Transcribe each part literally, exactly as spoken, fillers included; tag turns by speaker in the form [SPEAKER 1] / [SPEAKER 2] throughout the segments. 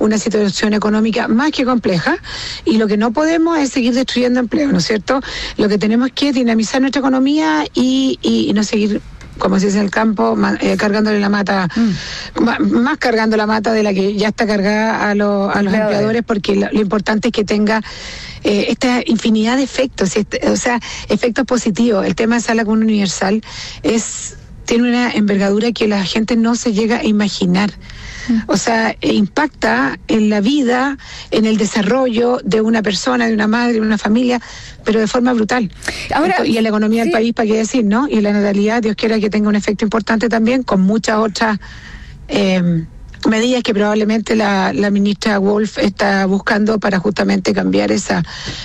[SPEAKER 1] una situación económica más que compleja, y lo que no podemos es seguir destruyendo empleo, ¿no es cierto? Lo que tenemos que dinamizar nuestra economía y, y, y no seguir, como se dice en el campo, más, eh, cargándole la mata, mm. más, más cargando la mata de la que ya está cargada a, lo, a los Empleadores. empleadores, porque lo, lo importante es que tenga eh, esta infinidad de efectos, este, o sea, efectos positivos. El tema de sala común universal es tiene una envergadura que la gente no se llega a imaginar. O sea, impacta en la vida, en el desarrollo de una persona, de una madre, de una familia, pero de forma brutal. Ahora, Entonces, y en la economía sí. del país, ¿para qué decir, no? Y en la natalidad, Dios quiera que tenga un efecto importante también, con muchas otras eh, medidas que probablemente la, la ministra Wolf está buscando para justamente cambiar esa...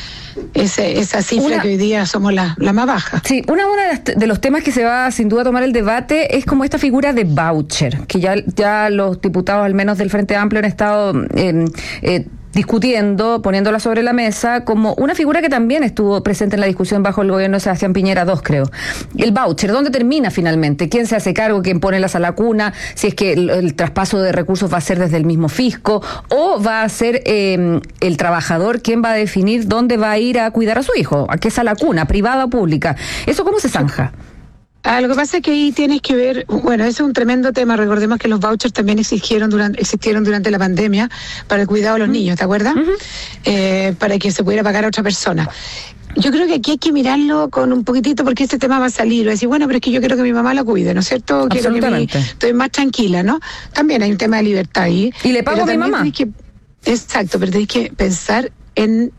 [SPEAKER 1] Ese, esa cifra una, que hoy día somos la, la más baja.
[SPEAKER 2] Sí, una, una de, las, de los temas que se va sin duda a tomar el debate es como esta figura de voucher, que ya, ya los diputados al menos del Frente Amplio han estado eh, eh, discutiendo, poniéndola sobre la mesa, como una figura que también estuvo presente en la discusión bajo el gobierno de Sebastián Piñera dos, creo. El voucher, ¿dónde termina finalmente? ¿Quién se hace cargo? ¿Quién pone la sala cuna? Si es que el, el traspaso de recursos va a ser desde el mismo fisco, o va a ser eh, el trabajador quien va a definir dónde va a ir a cuidar a su hijo, a qué sala cuna, privada o pública. ¿Eso cómo se zanja?
[SPEAKER 1] Ah, lo que pasa es que ahí tienes que ver, bueno, ese es un tremendo tema. Recordemos que los vouchers también existieron durante, existieron durante la pandemia para el cuidado de los uh-huh. niños, ¿te acuerdas? Uh-huh. Eh, para que se pudiera pagar a otra persona. Yo creo que aquí hay que mirarlo con un poquitito, porque este tema va a salir. Va a decir, bueno, pero es que yo quiero que mi mamá la cuide, ¿no es cierto? Quiero que mi, estoy más tranquila, ¿no? También hay un tema de libertad ahí.
[SPEAKER 2] ¿Y le pago a mi mamá?
[SPEAKER 1] Que, exacto, pero tenés que pensar en,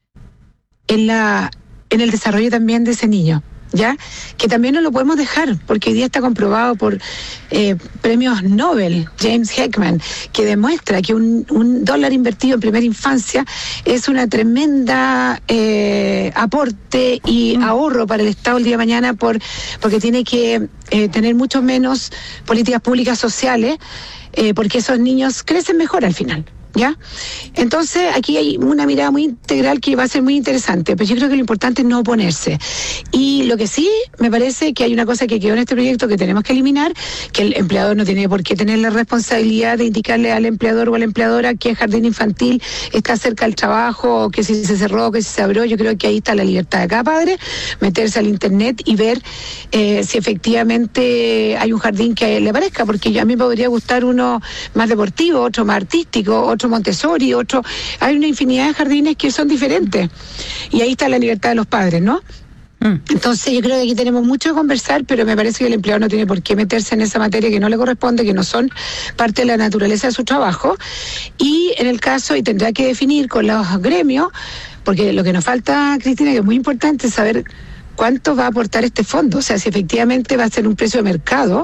[SPEAKER 1] en, la, en el desarrollo también de ese niño. ¿Ya? Que también no lo podemos dejar, porque hoy día está comprobado por eh, premios Nobel, James Heckman, que demuestra que un, un dólar invertido en primera infancia es una tremenda eh, aporte y mm. ahorro para el Estado el día de mañana, por porque tiene que eh, tener mucho menos políticas públicas sociales, eh, porque esos niños crecen mejor al final. ¿Ya? Entonces aquí hay una mirada muy integral que va a ser muy interesante, pero yo creo que lo importante es no oponerse. Y lo que sí me parece que hay una cosa que quedó en este proyecto que tenemos que eliminar, que el empleador no tiene por qué tener la responsabilidad de indicarle al empleador o a la empleadora que el jardín infantil está cerca del trabajo, o que si se cerró, que si se abrió. Yo creo que ahí está la libertad de cada padre, meterse al internet y ver eh, si efectivamente hay un jardín que a él le parezca, porque yo, a mí me podría gustar uno más deportivo, otro más artístico, otro Montessori, otro, hay una infinidad de jardines que son diferentes, y ahí está la libertad de los padres, ¿no? Mm. Entonces yo creo que aquí tenemos mucho que conversar, pero me parece que el empleador no tiene por qué meterse en esa materia que no le corresponde, que no son parte de la naturaleza de su trabajo, y en el caso, y tendrá que definir con los gremios, porque lo que nos falta, Cristina, que es muy importante, es saber cuánto va a aportar este fondo, o sea, si efectivamente va a ser un precio de mercado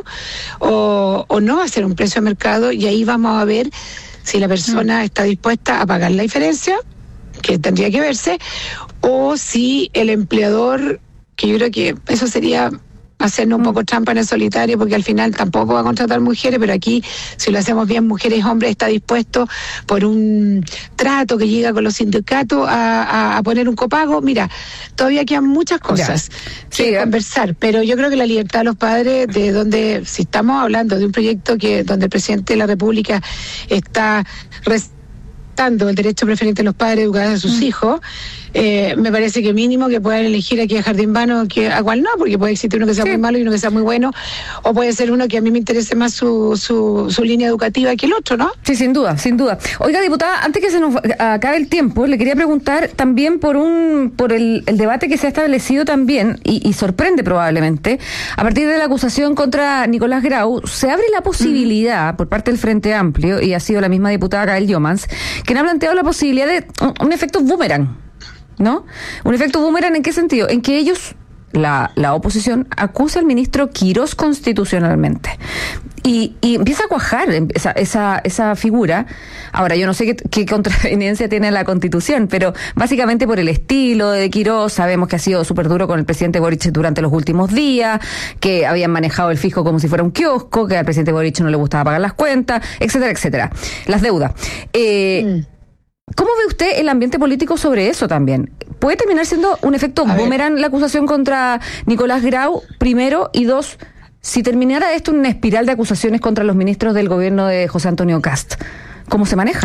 [SPEAKER 1] o, o no va a ser un precio de mercado, y ahí vamos a ver si la persona está dispuesta a pagar la diferencia, que tendría que verse, o si el empleador, que yo creo que eso sería hacernos un poco trampa en el solitario, porque al final tampoco va a contratar mujeres, pero aquí, si lo hacemos bien, mujeres y hombres, está dispuesto por un trato que llega con los sindicatos a, a, a poner un copago. Mira, todavía quedan muchas cosas ya. que sí, conversar, pero yo creo que la libertad de los padres, de donde, si estamos hablando de un proyecto que donde el presidente de la República está respetando el derecho preferente de los padres a educar a sus mm. hijos, Eh, me parece que mínimo que puedan elegir a qué jardín van o que, a cuál no, porque puede existir uno que sea sí. muy malo y uno que sea muy bueno, o puede ser uno que a mí me interese más su, su, su línea educativa que el otro, ¿no?
[SPEAKER 2] Sí, sin duda, sin duda. Oiga, diputada, antes que se nos acabe el tiempo, le quería preguntar también por un por el, el debate que se ha establecido también, y, y sorprende probablemente, a partir de la acusación contra Nicolás Grau, se abre la posibilidad uh-huh. por parte del Frente Amplio, y ha sido la misma diputada Gael Jomans, quien ha planteado la posibilidad de un, un efecto boomerang, ¿no? Un efecto boomerang, ¿en qué sentido? En que ellos, la, la oposición, acusa al ministro Quirós constitucionalmente. Y, y empieza a cuajar esa, esa, esa figura. Ahora, yo no sé qué, qué contraveniencia tiene la Constitución, pero básicamente por el estilo de Quirós, sabemos que ha sido súper duro con el presidente Boric durante los últimos días, que habían manejado el fisco como si fuera un kiosco, que al presidente Boric no le gustaba pagar las cuentas, etcétera, etcétera. Las deudas. Eh... Mm. ¿Cómo ve usted el ambiente político sobre eso también? ¿Puede terminar siendo un efecto boomerang la acusación contra Nicolás Grau, primero? Y dos, si terminara esto en una espiral de acusaciones contra los ministros del gobierno de José Antonio Kast, ¿cómo se maneja?